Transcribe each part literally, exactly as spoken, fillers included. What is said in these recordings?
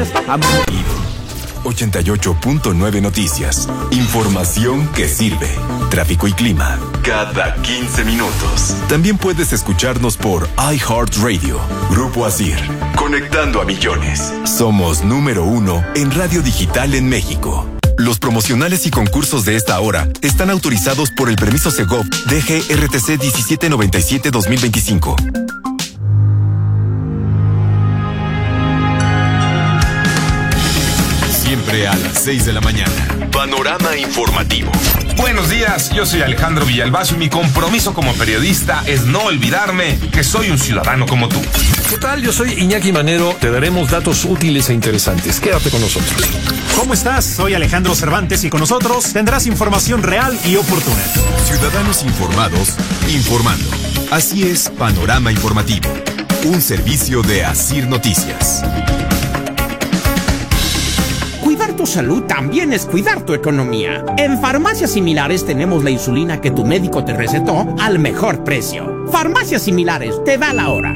ochenta y ocho punto nueve Noticias. Información que sirve. Tráfico y clima cada quince minutos. También puedes escucharnos por iHeartRadio. Grupo Asir. Conectando a millones. Somos número uno en radio digital en México. Los promocionales y concursos de esta hora están autorizados por el permiso Segov D G R T C diecisiete noventa y siete dos mil veinticinco. Siempre a las seis de la mañana. Panorama informativo. Buenos días, yo soy Alejandro Villalbazo y mi compromiso como periodista es no olvidarme que soy un ciudadano como tú. ¿Qué tal? Yo soy Iñaki Manero. Te daremos datos útiles e interesantes. Quédate con nosotros. ¿Cómo estás? Soy Alejandro Cervantes y con nosotros tendrás información real y oportuna. Ciudadanos informados, informando. Así es Panorama Informativo. Un servicio de Asir Noticias. Cuidar tu salud también es cuidar tu economía. En Farmacias Similares tenemos la insulina que tu médico te recetó al mejor precio. Farmacias Similares, te da la hora.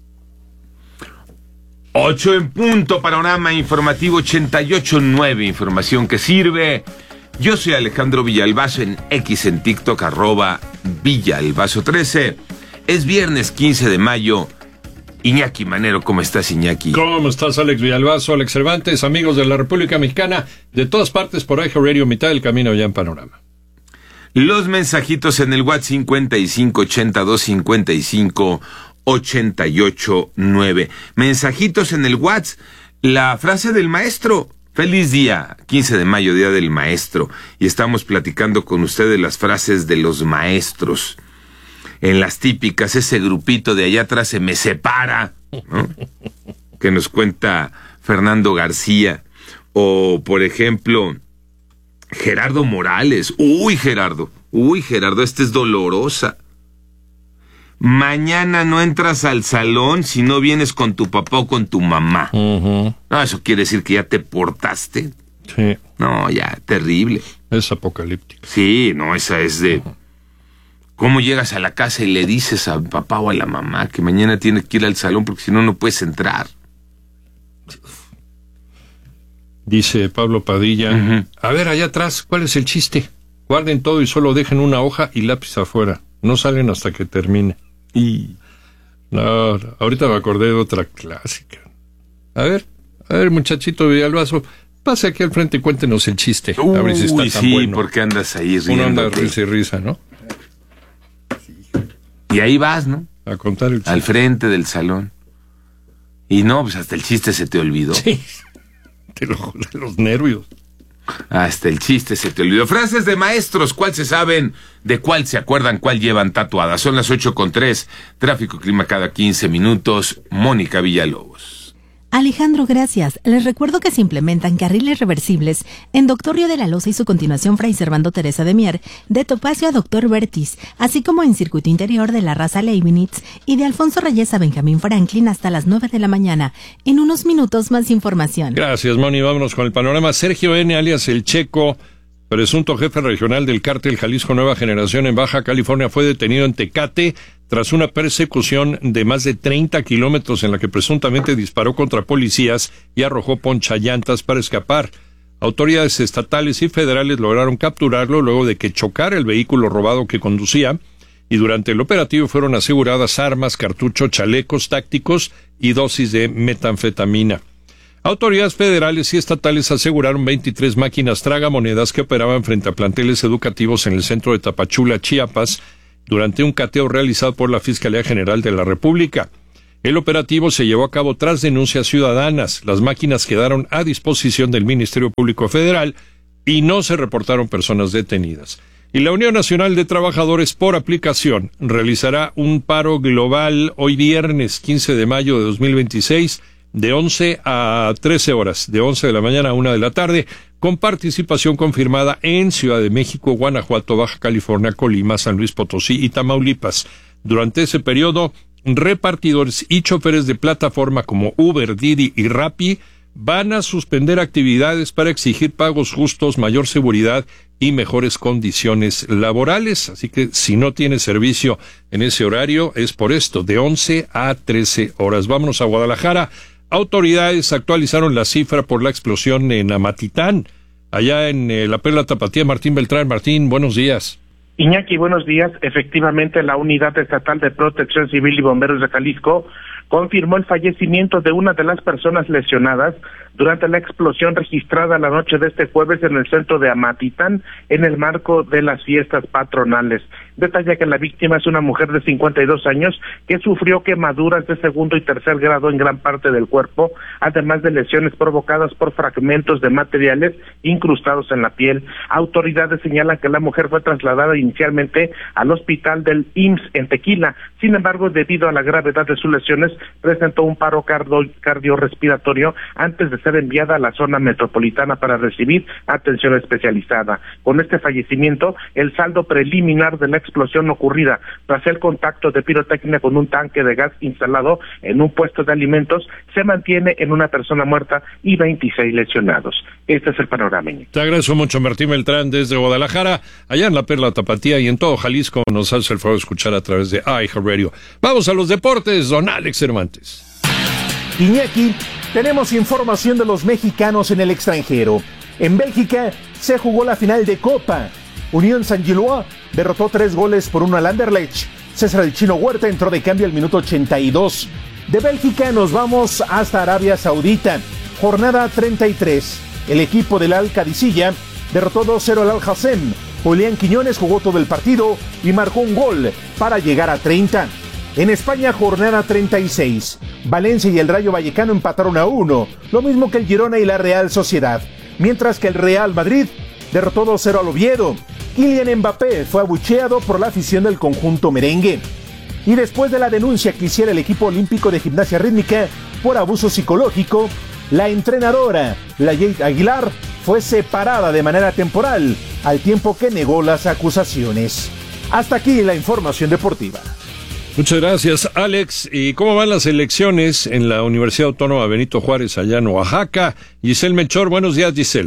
ocho en punto, Panorama Informativo ochenta y ocho punto nueve, información que sirve. Yo soy Alejandro Villalbazo en X, en TikTok, arroba Villalbazo trece. Es viernes quince de mayo. Iñaki Manero, ¿cómo estás, Iñaki? ¿Cómo estás, Alex Villalbazo, Alex Cervantes, amigos de la República Mexicana, de todas partes por iHeartRadio, mitad del camino ya en Panorama? Los mensajitos en el WhatsApp cincuenta y cinco ochenta y dos cincuenta y cinco ochenta y ocho nueve. Mensajitos en el WhatsApp. La frase del maestro. Feliz día, quince de mayo, día del maestro. Y estamos platicando con ustedes las frases de los maestros. En las típicas, ese grupito de allá atrás se me separa, ¿no? Que nos cuenta Fernando García. O, por ejemplo, Gerardo Morales. Uy, Gerardo. Uy, Gerardo, esta es dolorosa. Mañana no entras al salón si no vienes con tu papá o con tu mamá. Uh-huh. No, eso quiere decir que ya te portaste. Sí. No, ya, terrible. Es apocalíptico. Sí, no, esa es de... Uh-huh. ¿Cómo llegas a la casa y le dices al papá o a la mamá que mañana tienes que ir al salón porque si no, no puedes entrar? Dice Pablo Padilla, uh-huh. A ver, allá atrás, ¿cuál es el chiste? Guarden todo y solo dejen una hoja y lápiz afuera. No salen hasta que termine. Y no, ahorita me acordé de otra clásica. A ver, a ver, muchachito Villalbazo, pase aquí al frente y cuéntenos el chiste. Uy, a ver si está tan sí, bueno. porque andas ahí riendo. Uno anda risa y risa, ¿no? Y ahí vas, ¿no? A contar el chiste. Al frente del salón. Y no, pues hasta el chiste se te olvidó. Sí, de, lo, de los nervios. Hasta el chiste se te olvidó. Frases de maestros, ¿cuál se saben? ¿De cuál se acuerdan? ¿Cuál llevan tatuadas? Son las ocho con tres. Tráfico, clima cada quince minutos. Mónica Villalobos. Alejandro, gracias. Les recuerdo que se implementan carriles reversibles en Doctor Río de la Loza y su continuación Fray Servando Teresa de Mier, de Topacio a Doctor Bertis, así como en circuito interior de la Raza Leibniz y de Alfonso Reyes a Benjamín Franklin hasta las nueve de la mañana. En unos minutos más información. Gracias, Moni. Vámonos con el panorama. Sergio N., alias El Checo, presunto jefe regional del cártel Jalisco Nueva Generación en Baja California, fue detenido en Tecate tras una persecución de más de treinta kilómetros en la que presuntamente disparó contra policías y arrojó ponchallantas para escapar. Autoridades estatales y federales lograron capturarlo luego de que chocara el vehículo robado que conducía, y durante el operativo fueron aseguradas armas, cartuchos, chalecos tácticos y dosis de metanfetamina. Autoridades federales y estatales aseguraron veintitrés máquinas tragamonedas que operaban frente a planteles educativos en el centro de Tapachula, Chiapas, durante un cateo realizado por la Fiscalía General de la República. El operativo se llevó a cabo tras denuncias ciudadanas. Las máquinas quedaron a disposición del Ministerio Público Federal y no se reportaron personas detenidas. Y la Unión Nacional de Trabajadores por Aplicación realizará un paro global hoy viernes quince de mayo de dos mil veintiséis de once a trece horas, de once de la mañana a una de la tarde, con participación confirmada en Ciudad de México, Guanajuato, Baja California, Colima, San Luis Potosí y Tamaulipas. Durante ese periodo, repartidores y choferes de plataforma como Uber, Didi y Rappi van a suspender actividades para exigir pagos justos, mayor seguridad y mejores condiciones laborales. Así que si no tiene servicio en ese horario, es por esto, de once a trece horas. Vámonos a Guadalajara. autoridades actualizaron la cifra por la explosión en Amatitán, allá en eh, la Perla Tapatía. Martín Beltrán. Martín, buenos días. Iñaki, buenos días. Efectivamente, la Unidad Estatal de Protección Civil y Bomberos de Jalisco confirmó el fallecimiento de una de las personas lesionadas durante la explosión registrada la noche de este jueves en el centro de Amatitán, en el marco de las fiestas patronales. Detalla que la víctima es una mujer de cincuenta y dos años que sufrió quemaduras de segundo y tercer grado en gran parte del cuerpo, además de lesiones provocadas por fragmentos de materiales incrustados en la piel. Autoridades señalan que la mujer fue trasladada inicialmente al hospital del I M S S en Tequila. Sin embargo, debido a la gravedad de sus lesiones, presentó un paro cardio- cardiorrespiratorio antes de ser enviada a la zona metropolitana para recibir atención especializada. Con este fallecimiento, el saldo preliminar de la explosión ocurrida tras el contacto de pirotecnia con un tanque de gas instalado en un puesto de alimentos se mantiene en una persona muerta y veintiséis lesionados. Este es el panorama. Te agradezco mucho, Martín Beltrán, desde Guadalajara, allá en la Perla Tapatía y en todo Jalisco. Nos hace el favor de escuchar a través de iHeartRadio. Vamos a los deportes, don Alex Cervantes. Iñaki, tenemos información de los mexicanos en el extranjero. En Bélgica se jugó la final de Copa. Unión Saint-Gilloise derrotó tres goles por uno al Anderlecht. César el Chino Huerta entró de cambio al minuto ochenta y dos. De Bélgica nos vamos hasta Arabia Saudita. Jornada treinta y tres. El equipo del Al-Qadisiyah derrotó dos cero al Al-Hassem. Julián Quiñones jugó todo el partido y marcó un gol para llegar a treinta. En España, jornada treinta y seis. Valencia y el Rayo Vallecano empataron a uno, lo mismo que el Girona y la Real Sociedad, mientras que el Real Madrid derrotó dos cero al Oviedo. Kylian Mbappé fue abucheado por la afición del conjunto merengue. Y después de la denuncia que hiciera el equipo olímpico de gimnasia rítmica por abuso psicológico, la entrenadora, Layet Aguilar, fue separada de manera temporal, al tiempo que negó las acusaciones. Hasta aquí la información deportiva. Muchas gracias, Alex. ¿Y cómo van las elecciones en la Universidad Autónoma Benito Juárez, allá en Oaxaca? Giselle Melchor, buenos días, Giselle.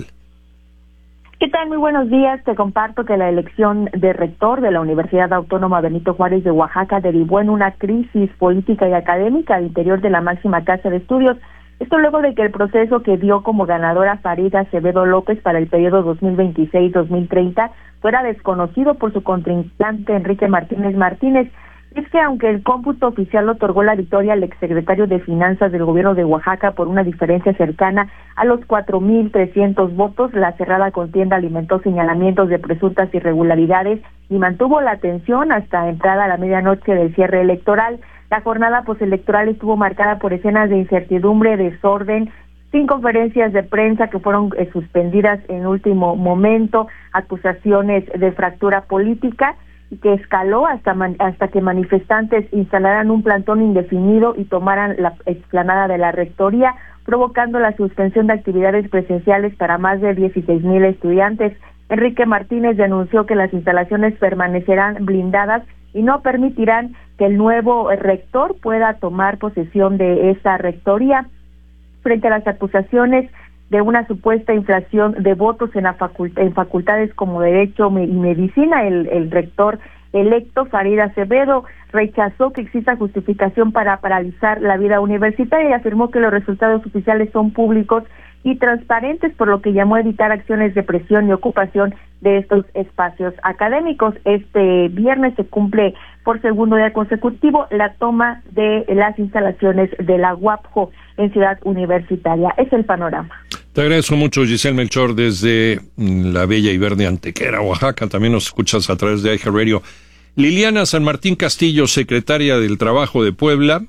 ¿Qué tal? Muy buenos días. Te comparto que la elección de rector de la Universidad Autónoma Benito Juárez de Oaxaca derivó en una crisis política y académica al interior de la máxima casa de estudios. Esto luego de que el proceso que dio como ganadora Farida Acevedo López para el periodo dos mil veintiséis a dos mil treinta fuera desconocido por su contrincante Enrique Martínez Martínez. Es que aunque el cómputo oficial otorgó la victoria al exsecretario de Finanzas del gobierno de Oaxaca por una diferencia cercana a los cuatro mil trescientos votos, la cerrada contienda alimentó señalamientos de presuntas irregularidades y mantuvo la atención hasta entrada a la medianoche del cierre electoral. La jornada postelectoral estuvo marcada por escenas de incertidumbre, desorden, sin conferencias de prensa que fueron eh, suspendidas en último momento, acusaciones de fractura política, y que escaló hasta man, hasta que manifestantes instalaran un plantón indefinido y tomaran la explanada de la rectoría, provocando la suspensión de actividades presenciales para más de dieciséis mil estudiantes. Enrique Martínez denunció que las instalaciones permanecerán blindadas y no permitirán que el nuevo rector pueda tomar posesión de esa rectoría. Frente a las acusaciones de una supuesta inflación de votos en, la facultad, en facultades como Derecho y Medicina, el, el rector electo, Farida Acevedo, rechazó que exista justificación para paralizar la vida universitaria y afirmó que los resultados oficiales son públicos y transparentes, por lo que llamó a evitar acciones de presión y ocupación de estos espacios académicos. Este viernes se cumple por segundo día consecutivo la toma de las instalaciones de la U A P J O en Ciudad Universitaria. Es el panorama. Te agradezco mucho, Giselle Melchor, desde la bella y verde Antequera, Oaxaca. También nos escuchas a través de iHeartRadio. Liliana San Martín Castillo, secretaria del Trabajo de Puebla,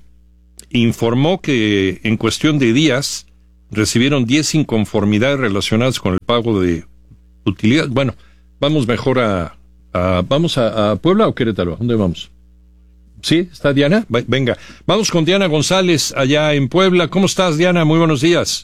informó que en cuestión de días recibieron diez inconformidades relacionadas con el pago de utilidad. Bueno, vamos mejor a... a ¿Vamos a, a Puebla o Querétaro? ¿A dónde vamos? ¿Sí? ¿Está Diana? Venga. Vamos con Diana González, allá en Puebla. ¿Cómo estás, Diana? Muy buenos días.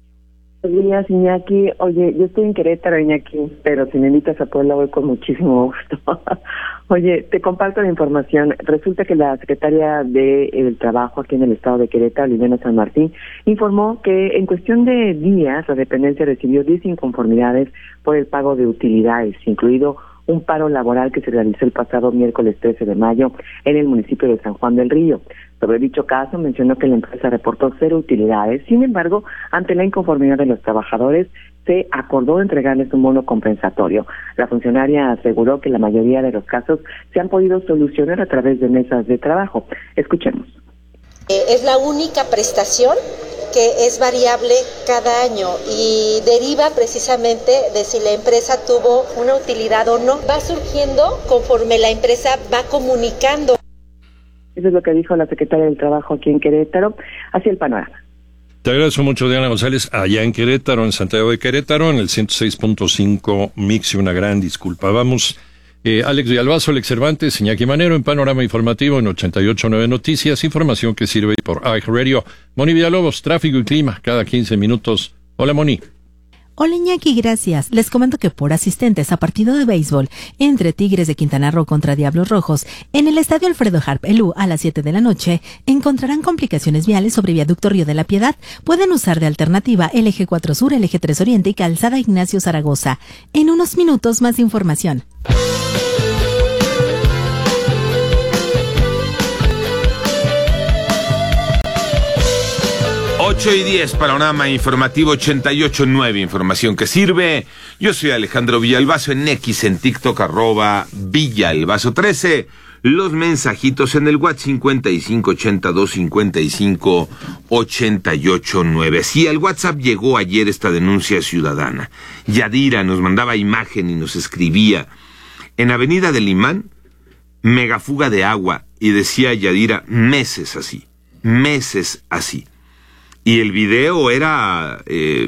Buenos días, Iñaki. Oye, yo estoy en Querétaro, Iñaki, pero si me invitas a Puebla voy con muchísimo gusto. Oye, te comparto la información. Resulta que la secretaria del Trabajo aquí en el estado de Querétaro, Liliana San Martín, informó que en cuestión de días la dependencia recibió diez inconformidades por el pago de utilidades, incluido un paro laboral que se realizó el pasado miércoles trece de mayo en el municipio de San Juan del Río. Sobre dicho caso, mencionó que la empresa reportó cero utilidades. Sin embargo, ante la inconformidad de los trabajadores, se acordó entregarles un bono compensatorio. La funcionaria aseguró que la mayoría de los casos se han podido solucionar a través de mesas de trabajo. Escuchemos. Es la única prestación que es variable cada año y deriva precisamente de si la empresa tuvo una utilidad o no. Va surgiendo conforme la empresa va comunicando. Eso es lo que dijo la secretaria del Trabajo aquí en Querétaro. Así el panorama. Te agradezco mucho, Diana González, allá en Querétaro, en Santiago de Querétaro, en el ciento seis punto cinco Mix, y una gran disculpa. Vamos, eh, Alex Villalbazo, Alex Cervantes, Iñaki Manero, en Panorama Informativo, en ochenta y ocho punto nueve Noticias, información que sirve por iHeartRadio. Moni Villalobos, tráfico y clima, cada quince minutos. Hola, Moni. Hola Iñaki, gracias. Les comento que por asistentes a partido de béisbol entre Tigres de Quintana Roo contra Diablos Rojos en el Estadio Alfredo Harp Elú a las siete de la noche encontrarán complicaciones viales sobre Viaducto Río de la Piedad. Pueden usar de alternativa el eje cuatro Sur, el eje tres Oriente y Calzada Ignacio Zaragoza. En unos minutos más información. ocho y diez, Panorama Informativo ochenta y ocho punto nueve, información que sirve. Yo soy Alejandro Villalbazo, en X, en TikTok, arroba Villalbazo trece. Los mensajitos en el WhatsApp cincuenta y cinco ochenta y dos cincuenta y cinco ochenta y ocho nueve. Sí, al WhatsApp llegó ayer esta denuncia ciudadana. Yadira nos mandaba imagen y nos escribía: en Avenida del Imán, megafuga de agua, y decía Yadira, meses así, meses así. Y el video era, eh,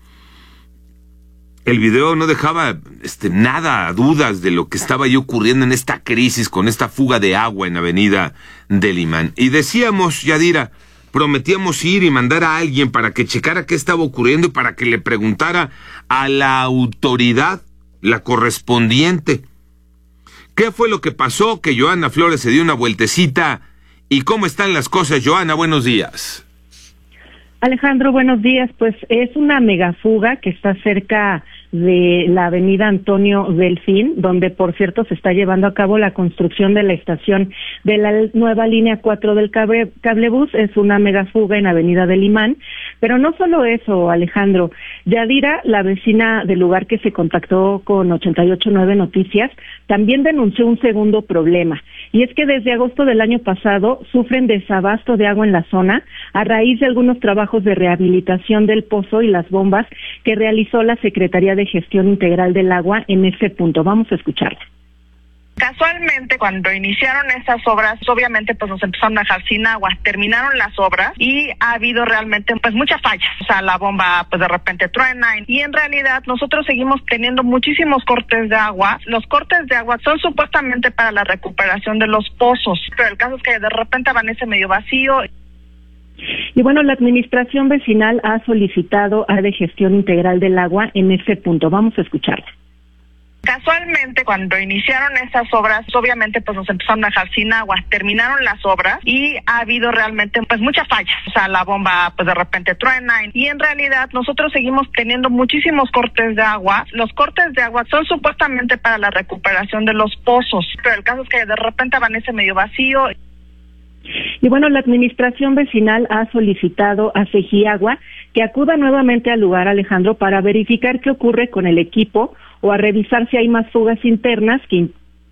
el video no dejaba este, nada, dudas de lo que estaba ahí ocurriendo en esta crisis con esta fuga de agua en Avenida del Imán. Y decíamos, Yadira, prometíamos ir y mandar a alguien para que checara qué estaba ocurriendo y para que le preguntara a la autoridad, la correspondiente, qué fue lo que pasó, que Joana Flores se dio una vueltecita. ¿Y cómo están las cosas, Joana? Buenos días. Alejandro, buenos días. Pues es una megafuga que está cerca de la avenida Antonio Delfín, donde por cierto se está llevando a cabo la construcción de la estación de la nueva línea cuatro del cable, cablebús. Es una megafuga en avenida del Imán. Pero no solo eso, Alejandro. Yadira, la vecina del lugar que se contactó con ochenta y ocho punto nueve Noticias, también denunció un segundo problema. Y es que desde agosto del año pasado sufren desabasto de agua en la zona a raíz de algunos trabajos de rehabilitación del pozo y las bombas que realizó la Secretaría de Gestión Integral del Agua en ese punto. Vamos a escucharla. Casualmente, cuando iniciaron esas obras, obviamente pues nos empezaron a dejar sin agua, terminaron las obras y ha habido realmente pues muchas fallas, o sea, la bomba pues de repente truena y en realidad nosotros seguimos teniendo muchísimos cortes de agua. Los cortes de agua son supuestamente para la recuperación de los pozos, pero el caso es que de repente amanece medio vacío. Y bueno, la administración vecinal ha solicitado a de Gestión Integral del Agua en ese punto. Vamos a escucharla. Casualmente, cuando iniciaron esas obras, obviamente pues nos empezaron a dejar sin agua, terminaron las obras y ha habido realmente pues muchas fallas, o sea, la bomba pues de repente truena y en realidad nosotros seguimos teniendo muchísimos cortes de agua. Los cortes de agua son supuestamente para la recuperación de los pozos, pero el caso es que de repente amanece medio vacío. Y bueno, la administración vecinal ha solicitado a Segiagua que acuda nuevamente al lugar, Alejandro, para verificar qué ocurre con el equipo o a revisar si hay más fugas internas que...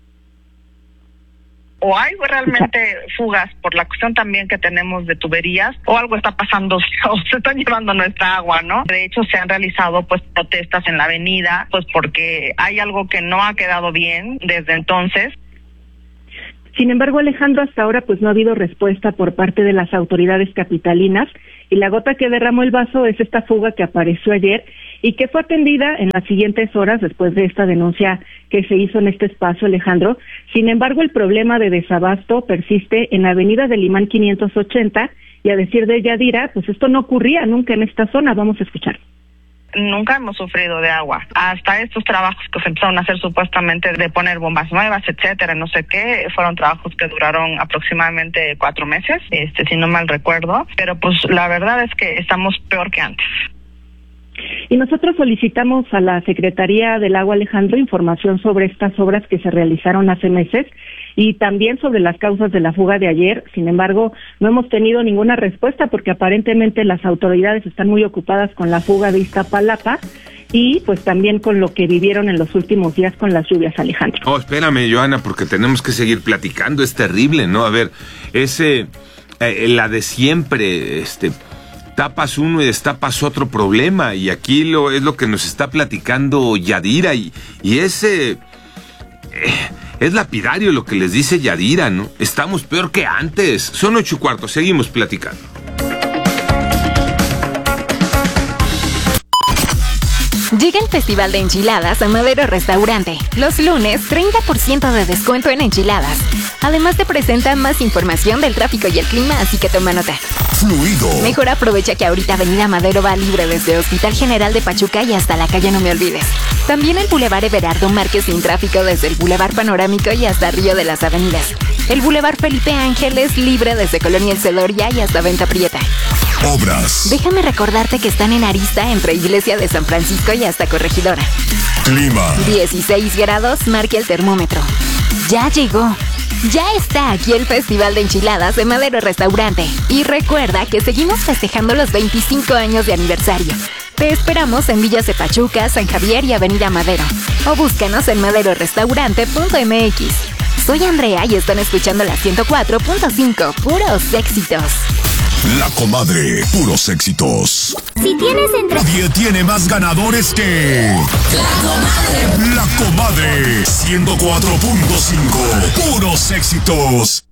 O hay realmente fugas por la cuestión también que tenemos de tuberías, o algo está pasando, o se están llevando nuestra agua, ¿no? De hecho, se han realizado pues protestas en la avenida, pues porque hay algo que no ha quedado bien desde entonces. Sin embargo, Alejandro, hasta ahora pues no ha habido respuesta por parte de las autoridades capitalinas y la gota que derramó el vaso es esta fuga que apareció ayer y que fue atendida en las siguientes horas después de esta denuncia que se hizo en este espacio, Alejandro. Sin embargo, el problema de desabasto persiste en la avenida del Imán quinientos ochenta y a decir de Yadira, pues esto no ocurría nunca en esta zona. Vamos a escuchar. Nunca hemos sufrido de agua. Hasta estos trabajos que se empezaron a hacer supuestamente de poner bombas nuevas, etcétera, no sé qué, fueron trabajos que duraron aproximadamente cuatro meses, este, si no mal recuerdo. Pero pues la verdad es que estamos peor que antes. Y nosotros solicitamos a la Secretaría del Agua, Alejandro, información sobre estas obras que se realizaron hace meses y también sobre las causas de la fuga de ayer. Sin embargo, no hemos tenido ninguna respuesta porque aparentemente las autoridades están muy ocupadas con la fuga de Iztapalapa y pues también con lo que vivieron en los últimos días con las lluvias, Alejandro. Oh, espérame, Joana, porque tenemos que seguir platicando, es terrible, ¿no? A ver, ese, eh, la de siempre, este, tapas uno y destapas otro problema, y aquí lo es lo que nos está platicando Yadira, y, y ese, eh, es lapidario lo que les dice Yadira, ¿no? Estamos peor que antes. Son ocho y cuarto, seguimos platicando. Llega el Festival de Enchiladas a Madero Restaurante. Los lunes, treinta por ciento de descuento en enchiladas. Además te presenta más información del tráfico y el clima, así que toma nota. Fluido. Mejor aprovecha que ahorita Avenida Madero va libre desde Hospital General de Pachuca y hasta la calle No Me Olvides. También el Boulevard Everardo Márquez sin tráfico desde el Boulevard Panorámico y hasta Río de las Avenidas. El Boulevard Felipe Ángeles libre desde Colonia El Celoria y hasta Venta Prieta. Obras. Déjame recordarte que están en Arista entre Iglesia de San Francisco y hasta Corregidora. Clima. dieciséis grados marca el termómetro. Ya llegó. Ya está aquí el Festival de Enchiladas de Madero Restaurante. Y recuerda que seguimos festejando los veinticinco años de aniversario. Te esperamos en Villas de Pachuca, San Javier y Avenida Madero. O búscanos en madero restaurante punto m x. Soy Andrea y están escuchando la ciento cuatro punto cinco. Puros éxitos. La Comadre, puros éxitos. Si tienes entre... Nadie tiene más ganadores que... La Comadre. La Comadre, ciento cuatro punto cinco. Puros éxitos.